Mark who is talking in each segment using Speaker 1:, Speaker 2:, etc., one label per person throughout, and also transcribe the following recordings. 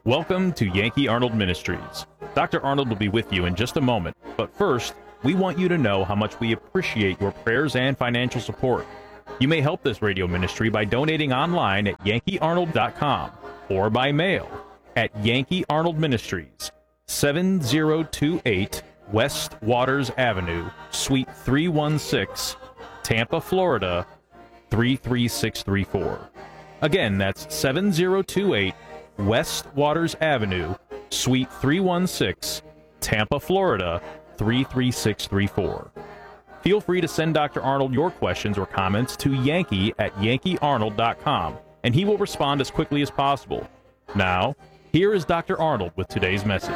Speaker 1: Welcome to Yankee Arnold Ministries. Dr. Arnold will be with you in just a moment, but first, we want you to know how much we appreciate your prayers and financial support. You may help this radio ministry by donating online at yankeearnold.com or by mail at Yankee Arnold Ministries, 7028 West Waters Avenue, Suite 316, Tampa, Florida, 33634. Again, that's 7028 West Waters Avenue, Suite 316, Tampa, Florida, 33634. Feel free to send Dr. Arnold your questions or comments to Yankee at yankeearnold.com, and he will respond as quickly as possible. Now, here is Dr. Arnold with today's message.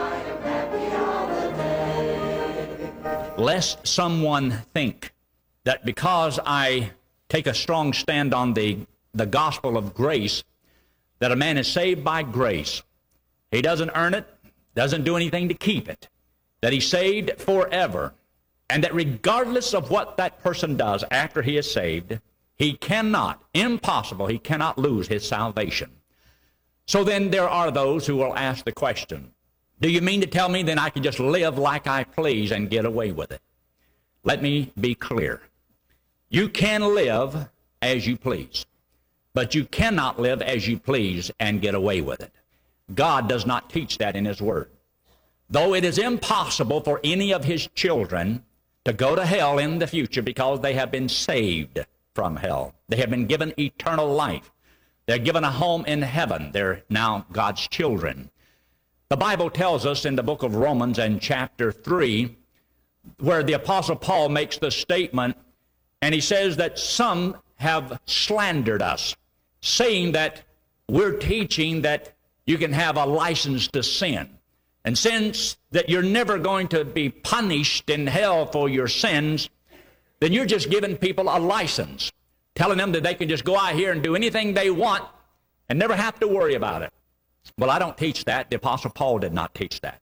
Speaker 2: Lest someone think that because I take a strong stand on the gospel of grace, that a man is saved by grace. He doesn't earn it, doesn't do anything to keep it, that he's saved forever, and that regardless of what that person does after he is saved, he cannot, impossible, he cannot lose his salvation. So then there are those who will ask the question, do you mean to tell me then I can just live like I please and get away with it? Let me be clear. You can live as you please, but you cannot live as you please and get away with it. God does not teach that in His Word. Though it is impossible for any of His children to go to hell in the future because they have been saved from hell. They have been given eternal life. They're given a home in heaven. They're now God's children. The Bible tells us in the book of Romans and chapter 3, where the Apostle Paul makes the statement, and he says that some have slandered us, saying that we're teaching that you can have a license to sin. And since that you're never going to be punished in hell for your sins, then you're just giving people a license, telling them that they can just go out here and do anything they want and never have to worry about it. Well, I don't teach that. The Apostle Paul did not teach that.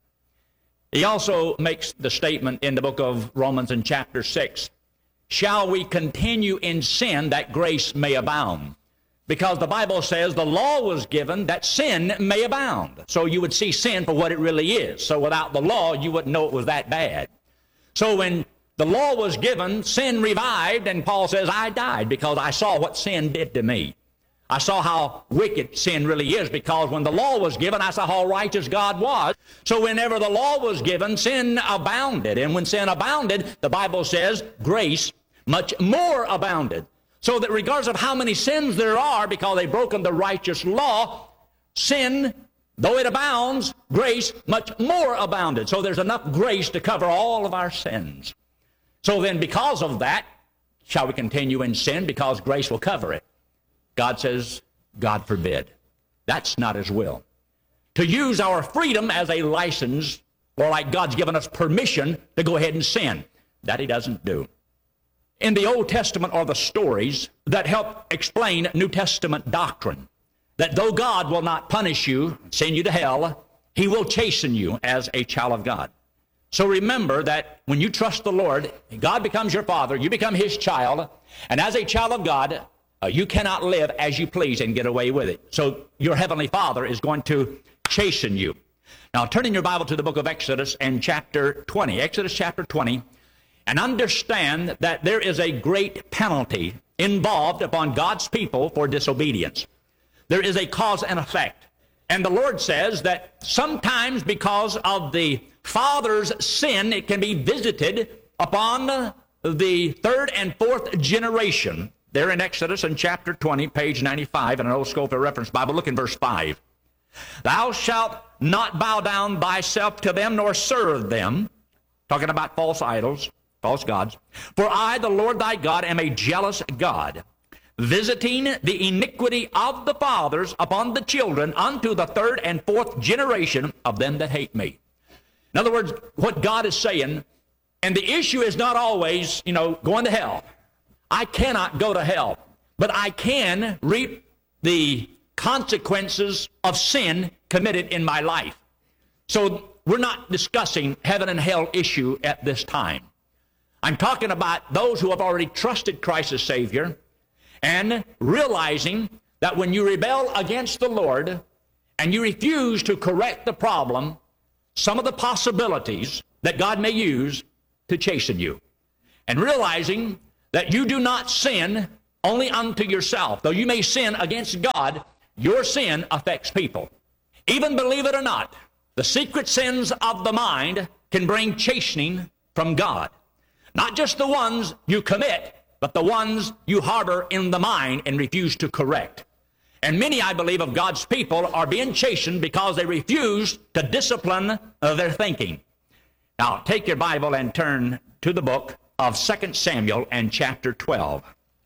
Speaker 2: He also makes the statement in the book of Romans in chapter 6, shall we continue in sin that grace may abound? Because the Bible says the law was given that sin may abound. So you would see sin for what it really is. So without the law, you wouldn't know it was that bad. So when the law was given, sin revived, and Paul says, I died because I saw what sin did to me. I saw how wicked sin really is, because when the law was given, I saw how righteous God was. So whenever the law was given, sin abounded. And when sin abounded, the Bible says, grace much more abounded. So that regardless of how many sins there are, because they've broken the righteous law, sin, though it abounds, grace much more abounded. So there's enough grace to cover all of our sins. So then because of that, shall we continue in sin because grace will cover it? God says, God forbid. That's not His will. To use our freedom as a license, or like God's given us permission to go ahead and sin, that He doesn't do. In the Old Testament are the stories that help explain New Testament doctrine, that though God will not punish you, send you to hell, He will chasten you as a child of God. So remember that when you trust the Lord, God becomes your Father, you become His child, and as a child of God, you cannot live as you please and get away with it. So your Heavenly Father is going to chasten you. Now turn in your Bible to the book of Exodus and chapter 20. Exodus chapter 20. And understand that there is a great penalty involved upon God's people for disobedience. There is a cause and effect. And the Lord says that sometimes because of the father's sin, it can be visited upon the third and fourth generation. There in Exodus in chapter 20, page 95, in an old Scofield Reference Bible, look in verse 5. Thou shalt not bow down thyself to them, nor serve them, talking about false idols, false gods. For I, the Lord thy God, am a jealous God, visiting the iniquity of the fathers upon the children unto the third and fourth generation of them that hate me. In other words, what God is saying, and the issue is not always, going to hell. I cannot go to hell, but I can reap the consequences of sin committed in my life. So we're not discussing heaven and hell issue at this time. I'm talking about those who have already trusted Christ as Savior and realizing that when you rebel against the Lord and you refuse to correct the problem, some of the possibilities that God may use to chasten you. And realizing that you do not sin only unto yourself. Though you may sin against God, your sin affects people. Even believe it or not, the secret sins of the mind can bring chastening from God. Not just the ones you commit, but the ones you harbor in the mind and refuse to correct. And many, I believe, of God's people are being chastened because they refuse to discipline their thinking. Now, take your Bible and turn to the book of 2 Samuel and chapter 12.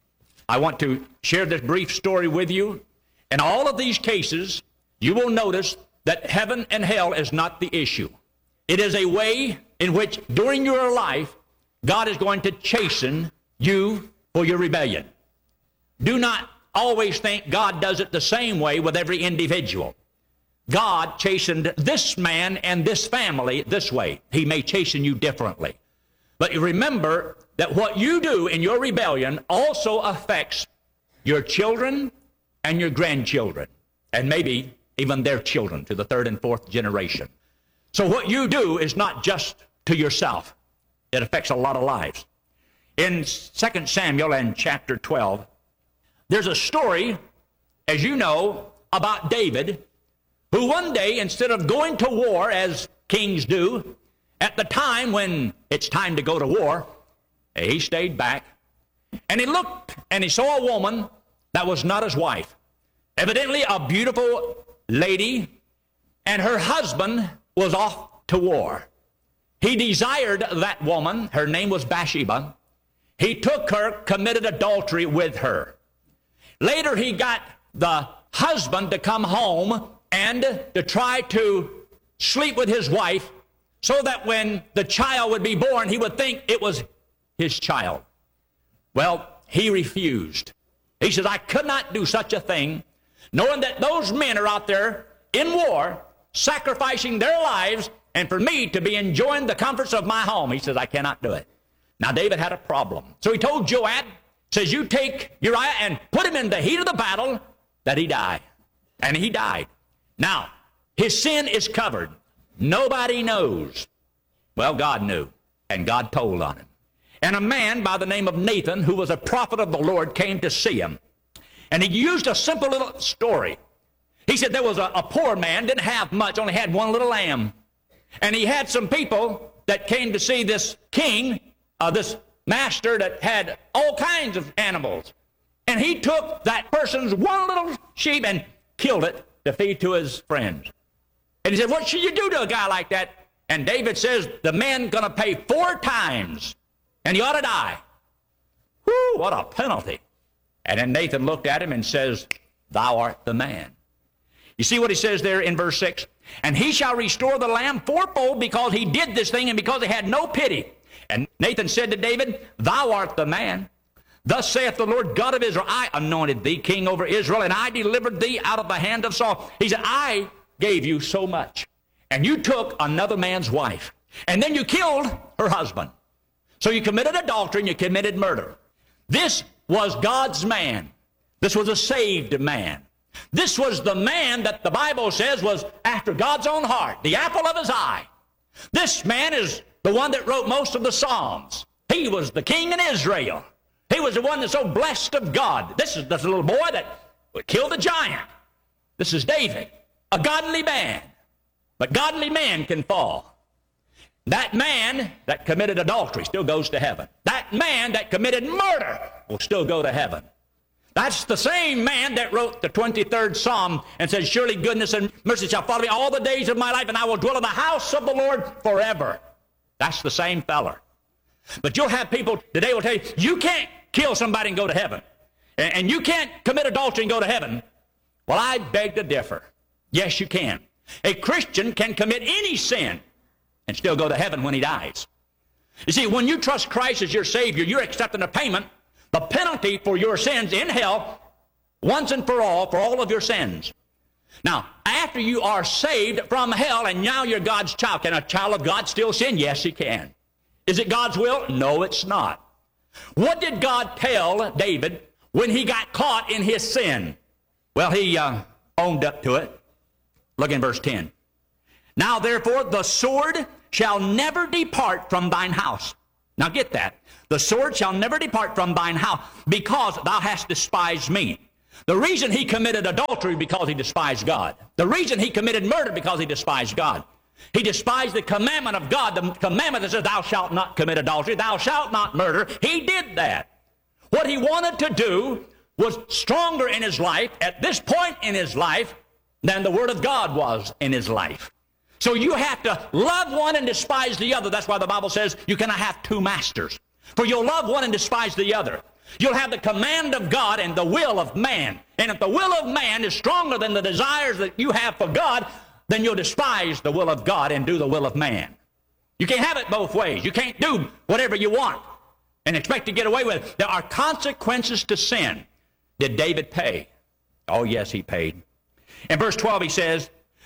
Speaker 2: I want to share this brief story with you. In all of these cases, you will notice that heaven and hell is not the issue. It is a way in which, during your life, God is going to chasten you for your rebellion. Do not always think God does it the same way with every individual. God chastened this man and this family this way. He may chasten you differently. But remember that what you do in your rebellion also affects your children and your grandchildren, and maybe even their children to the third and fourth generation. So what you do is not just to yourself. It affects a lot of lives. In 2 Samuel and chapter 12, there's a story, as you know, about David, who one day, instead of going to war as kings do, at the time when it's time to go to war, he stayed back, and he looked and he saw a woman that was not his wife. Evidently a beautiful lady, and her husband was off to war. He desired that woman. Her name was Bathsheba. He took her, committed adultery with her. Later he got the husband to come home and to try to sleep with his wife so that when the child would be born, he would think it was his child. Well, he refused. He says, I could not do such a thing, knowing that those men are out there in war, sacrificing their lives, and for me to be enjoying the comforts of my home. He says, I cannot do it. Now, David had a problem. So he told Joab, says, you take Uriah and put him in the heat of the battle, that he die. And he died. Now, his sin is covered. Nobody knows. Well, God knew, and God told on him. And a man by the name of Nathan, who was a prophet of the Lord, came to see him. And he used a simple little story. He said there was a poor man, didn't have much, only had one little lamb. And he had some people that came to see this king, this master that had all kinds of animals. And he took that person's one little sheep and killed it to feed to his friends. And he said, what should you do to a guy like that? And David says, the man's going to pay 4 times, and he ought to die. Whew, what a penalty. And then Nathan looked at him and says, thou art the man. You see what he says there in verse 6? And he shall restore the lamb fourfold because he did this thing and because he had no pity. And Nathan said to David, thou art the man. Thus saith the Lord God of Israel, I anointed thee king over Israel, and I delivered thee out of the hand of Saul. He said, I gave you so much, and you took another man's wife, and then you killed her husband. So you committed adultery and you committed murder. This was God's man. This was a saved man. This was the man that the Bible says was after God's own heart, the apple of his eye. This man is the one that wrote most of the Psalms. He was the king in Israel. He was the one that's so blessed of God. This is this little boy that killed a giant. This is David, a godly man. But godly man can fall. That man that committed adultery still goes to heaven. That man that committed murder will still go to heaven. That's the same man that wrote the 23rd Psalm and says, surely goodness and mercy shall follow me all the days of my life, and I will dwell in the house of the Lord forever. That's the same feller. But you'll have people today will tell you, you can't kill somebody and go to heaven. And you can't commit adultery and go to heaven. Well, I beg to differ. Yes, you can. A Christian can commit any sin and still go to heaven when he dies. You see, when you trust Christ as your Savior, you're accepting a payment, the penalty for your sins in hell, once and for all of your sins. Now, after you are saved from hell and now you're God's child, can a child of God still sin? Yes, he can. Is it God's will? No, it's not. What did God tell David when he got caught in his sin? Well, he owned up to it. Look in verse 10. Now therefore the sword shall never depart from thine house. Now get that. The sword shall never depart from thine house, because thou hast despised me. The reason he committed adultery because he despised God. The reason he committed murder because he despised God. He despised the commandment of God, the commandment that says, thou shalt not commit adultery, thou shalt not murder. He did that. What he wanted to do was stronger in his life, at this point in his life, than the Word of God was in his life. So you have to love one and despise the other. That's why the Bible says you cannot have two masters. For you'll love one and despise the other. You'll have the command of God and the will of man. And if the will of man is stronger than the desires that you have for God, then you'll despise the will of God and do the will of man. You can't have it both ways. You can't do whatever you want and expect to get away with it. There are consequences to sin. Did David pay? Oh, yes, he paid. In verse 12 he says,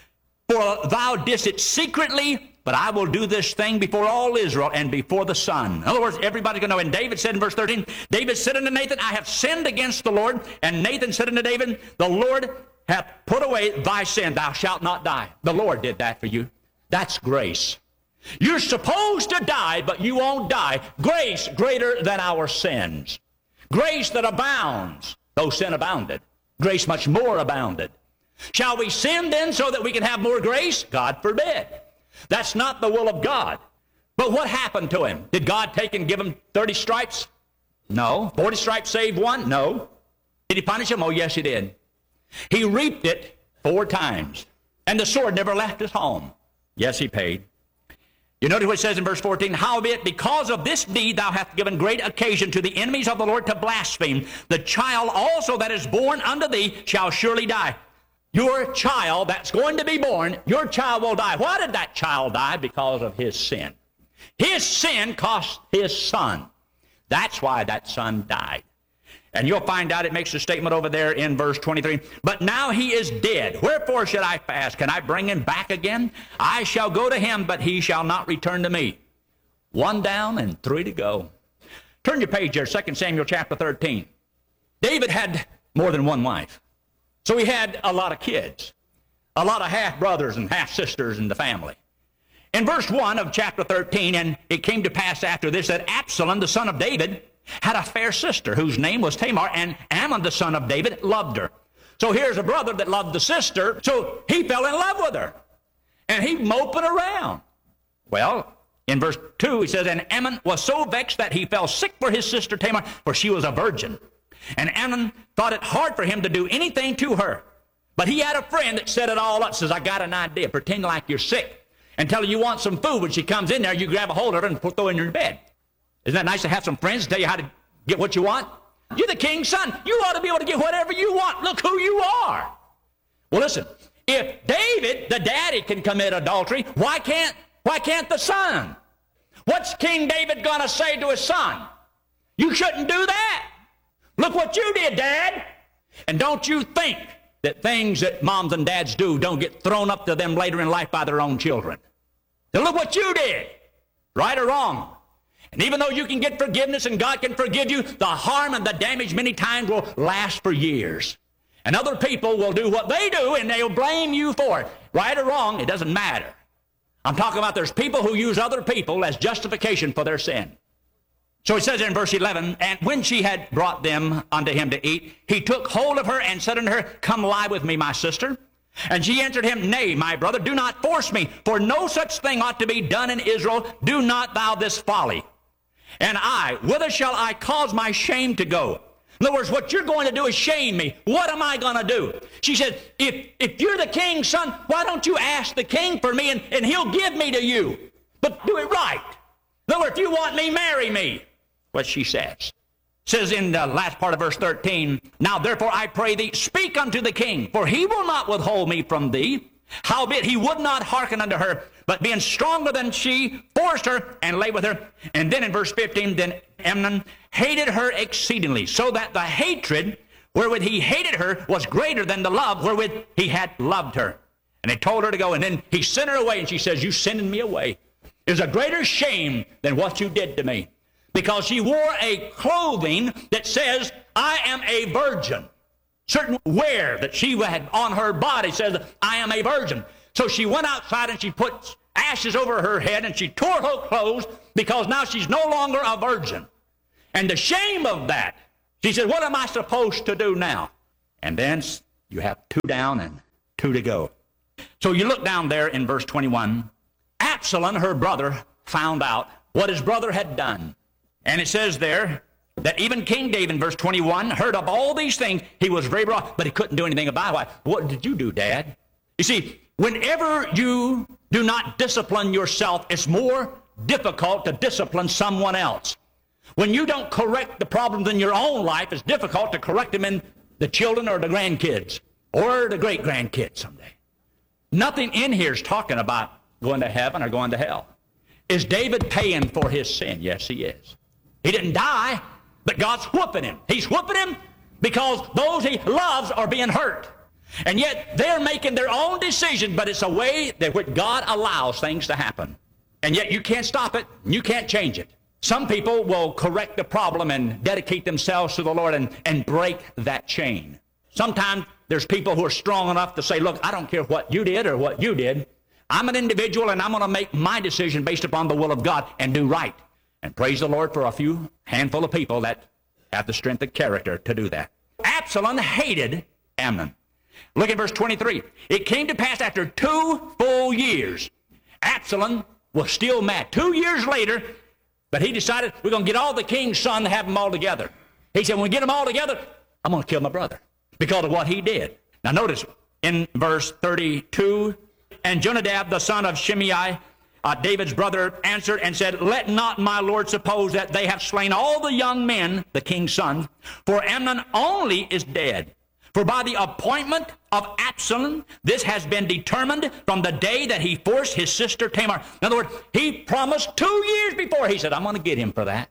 Speaker 2: for thou didst it secretly, but I will do this thing before all Israel and before the sun. In other words, everybody's going to know. And David said in verse 13, David said unto Nathan, I have sinned against the Lord. And Nathan said unto David, the Lord hath put away thy sin. Thou shalt not die. The Lord did that for you. That's grace. You're supposed to die, but you won't die. Grace greater than our sins. Grace that abounds, though sin abounded. Grace much more abounded. Shall we sin then so that we can have more grace? God forbid. That's not the will of God. But what happened to him? Did God take and give him 30 stripes? No. 40 stripes saved one? No. Did he punish him? Oh, yes, he did. He reaped it 4 times. And the sword never left his home. Yes, he paid. You notice what it says in verse 14, howbeit because of this deed thou hast given great occasion to the enemies of the Lord to blaspheme. The child also that is born unto thee shall surely die. Your child that's going to be born, your child will die. Why did that child die? Because of his sin. His sin cost his son. That's why that son died. And you'll find out it makes a statement over there in verse 23. But now he is dead. Wherefore should I fast? Can I bring him back again? I shall go to him, but he shall not return to me. 1 down and 3 to go. Turn your page here, 2 Samuel chapter 13. David had more than one wife. So he had a lot of kids, a lot of half-brothers and half-sisters in the family. In verse 1 of chapter 13, and it came to pass after this that Absalom, the son of David, had a fair sister whose name was Tamar, and Ammon, the son of David, loved her. So here's a brother that loved the sister, so he fell in love with her. And he moping around. Well, in verse 2, he says, and Ammon was so vexed that he fell sick for his sister Tamar, for she was a virgin. And Ammon thought it hard for him to do anything to her. But he had a friend that set it all up, says, I got an idea. Pretend like you're sick and tell her you want some food. When she comes in there, you grab a hold of her and throw her in your bed. Isn't that nice to have some friends to tell you how to get what you want? You're the king's son. You ought to be able to get whatever you want. Look who you are. Well, listen, if David, the daddy, can commit adultery, why can't the son? What's King David going to say to his son? You shouldn't do that. Look what you did, Dad. And don't you think that things that moms and dads do don't get thrown up to them later in life by their own children. Now look what you did, right or wrong. And even though you can get forgiveness and God can forgive you, the harm and the damage many times will last for years. And other people will do what they do and they'll blame you for it. Right or wrong, it doesn't matter. I'm talking about there's people who use other people as justification for their sin. So it says in verse 11, and when she had brought them unto him to eat, he took hold of her and said unto her, come lie with me, my sister. And she answered him, nay, my brother, do not force me, for no such thing ought to be done in Israel. Do not thou this folly. And I, whither shall I cause my shame to go? In other words, what you're going to do is shame me. What am I going to do? She said, if you're the king's son, why don't you ask the king for me and he'll give me to you? But do it right. In other words, if you want me, marry me. What she says. Says in the last part of verse 13, now therefore I pray thee, speak unto the king, for he will not withhold me from thee. Howbeit he would not hearken unto her, but being stronger than she, forced her and lay with her. And then in verse 15, then Amnon hated her exceedingly, so that the hatred wherewith he hated her was greater than the love wherewith he had loved her. And he told her to go, and then he sent her away, and she says, you sending me away is a greater shame than what you did to me. Because she wore a clothing that says, I am a virgin. certain wear that she had on her body says, I am a virgin. So she went outside and she put ashes over her head and she tore her clothes because now she's no longer a virgin. And the shame of that, she said, what am I supposed to do now? And then you have 2 down and 2 to go. So you look down there in verse 21. Absalom, her brother, found out what his brother had done. And it says there that even King David, in verse 21, heard of all these things. He was very wroth, but he couldn't do anything about it. Why? What did you do, Dad? You see, whenever you do not discipline yourself, it's more difficult to discipline someone else. When you don't correct the problems in your own life, it's difficult to correct them in the children or the grandkids or the great-grandkids someday. Nothing in here is talking about going to heaven or going to hell. Is David paying for his sin? Yes, he is. He didn't die, but God's whooping him. He's whooping him because those he loves are being hurt. And yet they're making their own decision, but it's a way that which God allows things to happen. And yet you can't stop it. You can't change it. Some people will correct the problem and dedicate themselves to the Lord and break that chain. Sometimes there's people who are strong enough to say, look, I don't care what you did or what you did. I'm an individual and I'm going to make my decision based upon the will of God and do right. And praise the Lord for a few handful of people that have the strength of character to do that. Absalom hated Amnon. Look at verse 23. It came to pass after 2 full years, Absalom was still mad. 2 years later, but he decided we're going to get all the king's sons and have them all together. He said, when we get them all together, I'm going to kill my brother because of what he did. Now notice in verse 32, and Jonadab, the son of Shimei, David's brother, answered and said, let not my lord suppose that they have slain all the young men, the king's sons, for Amnon only is dead. For by the appointment of Absalom, this has been determined from the day that he forced his sister Tamar. In other words, he promised 2 years before. He said, I'm going to get him for that.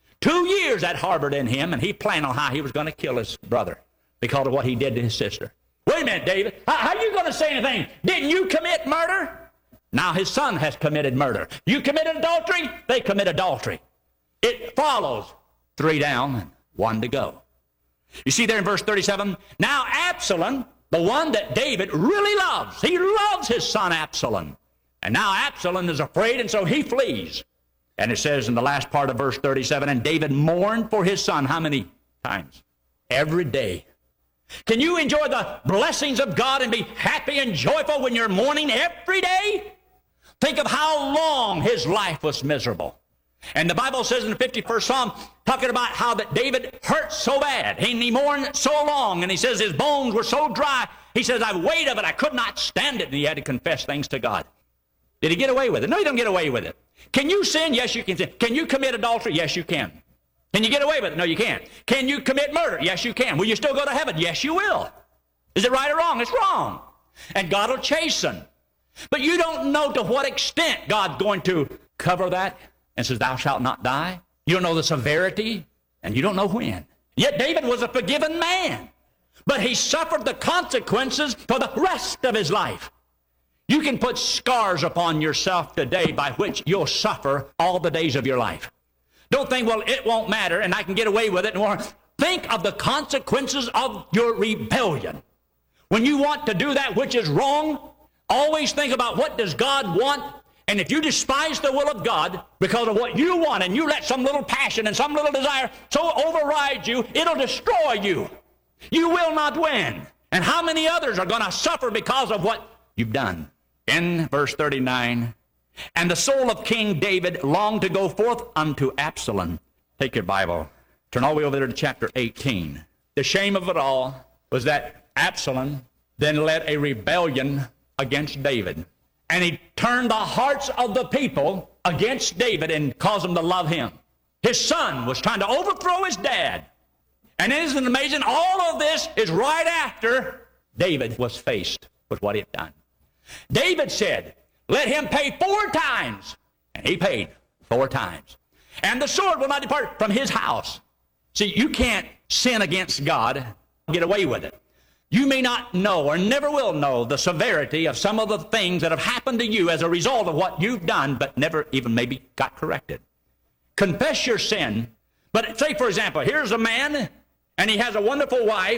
Speaker 2: 2 years that harbored in him, and he planned on how he was going to kill his brother because of what he did to his sister. Wait a minute, David. How are you going to say anything? Didn't you commit murder? Now his son has committed murder. You committed adultery, they commit adultery. It follows 3 down and 1 to go. You see there in verse 37, now Absalom, the one that David really loves, he loves his son Absalom. And now Absalom is afraid, and so he flees. And it says in the last part of verse 37, and David mourned for his son how many times? Every day. Can you enjoy the blessings of God and be happy and joyful when you're mourning every day? Think of how long his life was miserable. And the Bible says in the 51st Psalm, talking about how that David hurt so bad. He mourned so long, and he says his bones were so dry. He says, I weight of it, I could not stand it. And he had to confess things to God. Did he get away with it? No, he don't get away with it. Can you sin? Yes, you can sin. Can you commit adultery? Yes, you can. Can you get away with it? No, you can't. Can you commit murder? Yes, you can. Will you still go to heaven? Yes, you will. Is it right or wrong? It's wrong. And God will chasten. But you don't know to what extent God's going to cover that and says, thou shalt not die. You don't know the severity, and you don't know when. Yet David was a forgiven man, but he suffered the consequences for the rest of his life. You can put scars upon yourself today by which you'll suffer all the days of your life. Don't think, well, it won't matter, and I can get away with it. Think of the consequences of your rebellion. When you want to do that which is wrong, always think about what does God want. And if you despise the will of God because of what you want, and you let some little passion and some little desire so override you, it'll destroy you. You will not win. And how many others are going to suffer because of what you've done? In verse 39, and the soul of King David longed to go forth unto Absalom. Take your Bible. Turn all the way over there to chapter 18. The shame of it all was that Absalom then led a rebellion against David. And he turned the hearts of the people against David and caused them to love him. His son was trying to overthrow his dad. And isn't it amazing? All of this is right after David was faced with what he had done. David said, let him pay 4 times. And he paid 4 times. And the sword will not depart from his house. See, you can't sin against God and get away with it. You may not know or never will know the severity of some of the things that have happened to you as a result of what you've done, but never even maybe got corrected. Confess your sin. But say, for example, here's a man, and he has a wonderful wife,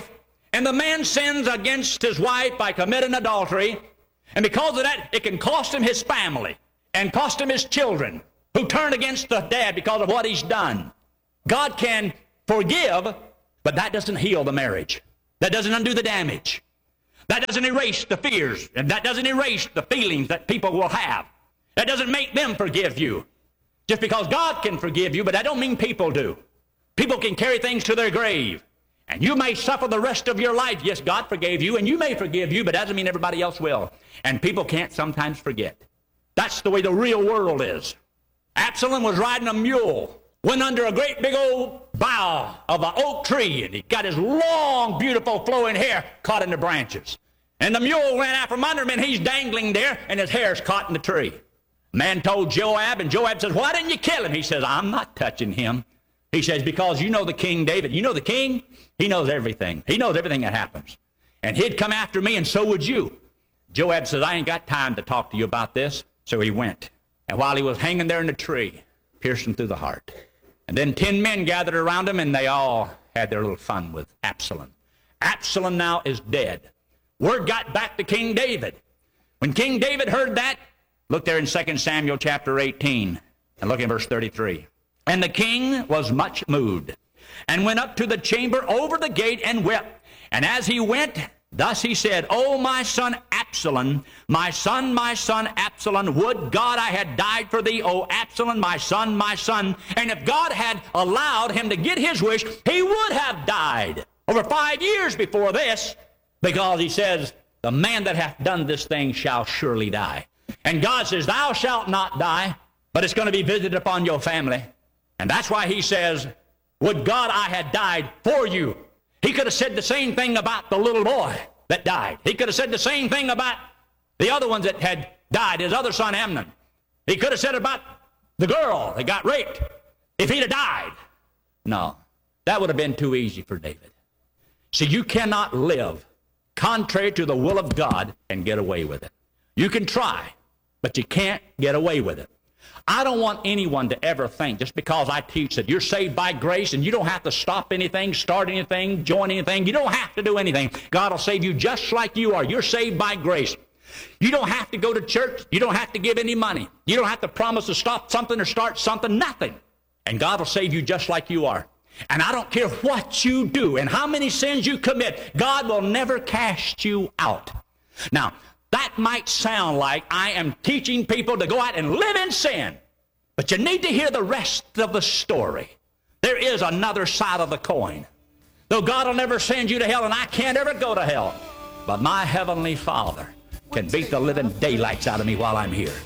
Speaker 2: and the man sins against his wife by committing adultery, and because of that, it can cost him his family and cost him his children who turn against the dad because of what he's done. God can forgive, but that doesn't heal the marriage. That doesn't undo the damage. That doesn't erase the fears, and that doesn't erase the feelings that people will have. That doesn't make them forgive you. Just because God can forgive you, but that don't mean people do. People can carry things to their grave, and you may suffer the rest of your life. Yes, God forgave you, and you may forgive you, but that doesn't mean everybody else will. And people can't sometimes forget. That's the way the real world is. Absalom was riding a mule, went under a great big old bough of an oak tree, and he got his long, beautiful, flowing hair caught in the branches. And the mule ran out from under him, and he's dangling there, and his hair's caught in the tree. Man told Joab, and Joab says, "Why didn't you kill him?" He says, "I'm not touching him." He says, "Because you know the King David. You know the king? He knows everything. He knows everything that happens. And he'd come after me, and so would you." Joab says, "I ain't got time to talk to you about this." So he went. And while he was hanging there in the tree, pierced him through the heart. And then 10 men gathered around him, and they all had their little fun with Absalom. Absalom now is dead. Word got back to King David. When King David heard that, look there in 2 Samuel chapter 18, and look in verse 33. "And the king was much moved, and went up to the chamber over the gate and wept. And as he went, thus he said, O my son Absalom, my son Absalom, would God I had died for thee, O Absalom, my son, my son. And if God had allowed him to get his wish, he would have died over 5 years before this, because he says, the man that hath done this thing shall surely die. And God says, thou shalt not die, but it's going to be visited upon your family. And that's why he says, would God I had died for you. He could have said the same thing about the little boy that died. He could have said the same thing about the other ones that had died, his other son Amnon. He could have said about the girl that got raped, if he'd have died. No, that would have been too easy for David. See, you cannot live contrary to the will of God and get away with it. You can try, but you can't get away with it. I don't want anyone to ever think, just because I teach that you're saved by grace and you don't have to stop anything, start anything, join anything. You don't have to do anything. God will save you just like you are. You're saved by grace. You don't have to go to church. You don't have to give any money. You don't have to promise to stop something or start something, nothing. And God will save you just like you are. And I don't care what you do and how many sins you commit, God will never cast you out. Now, that might sound like I am teaching people to go out and live in sin, but you need to hear the rest of the story. There is another side of the coin. Though God will never send you to hell, and I can't ever go to hell, but my heavenly Father can beat the living daylights out of me while I'm here.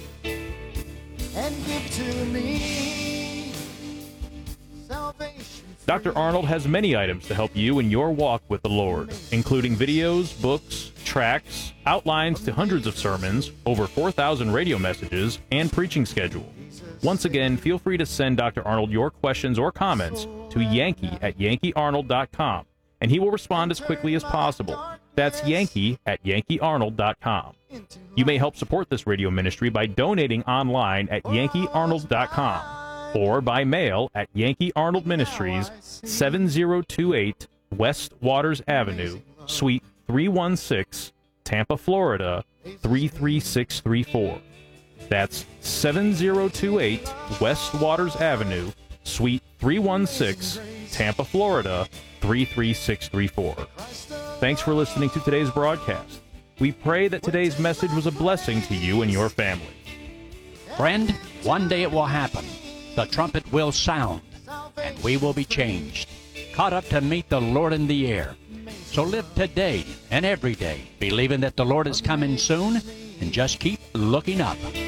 Speaker 3: And give to me salvation.
Speaker 1: Dr. Arnold has many items to help you in your walk with the Lord, including videos, books, tracts, outlines to hundreds of sermons, over 4,000 radio messages, and preaching schedule. Once again, feel free to send Dr. Arnold your questions or comments to yankee@yankeearnold.com, and he will respond as quickly as possible. That's yankee@yankeearnold.com. You may help support this radio ministry by donating online at yankeearnold.com or by mail at Yankee Arnold Ministries, 7028 West Waters Avenue, Suite 316, Tampa, Florida, 33634. That's 7028 West Waters Avenue, Suite 316, Tampa, Florida, 33634. Thanks for listening to today's broadcast. We pray that today's message was a blessing to you and your family.
Speaker 4: Friend, one day it will happen. The trumpet will sound, and we will be changed, caught up to meet the Lord in the air. So live today and every day, believing that the Lord is coming soon, and just keep looking up.